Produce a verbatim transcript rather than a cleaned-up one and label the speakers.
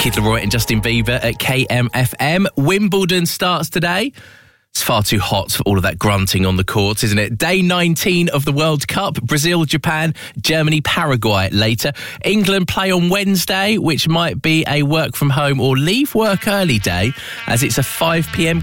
Speaker 1: Kid Laroi and Justin Bieber at K M F M. Wimbledon starts today. It's far too hot for all of that grunting on the courts, isn't it? Day nineteen of the World Cup. Brazil, Japan, Germany, Paraguay later. England play on Wednesday, which might be a work from home or leave work early day, as it's a five p.m.